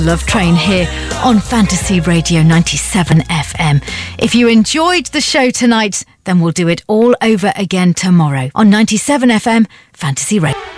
Love Train here on Fantasy Radio 97 FM. If you enjoyed the show tonight, then we'll do it all over again tomorrow on 97 FM Fantasy Radio.